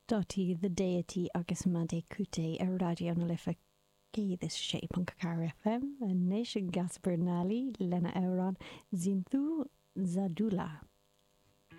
Dotí the deity agus Made Cute ar radio na lifa géad is shape an Cacar FM a nation Gasper Nali Lena Euron Zintu Zadula.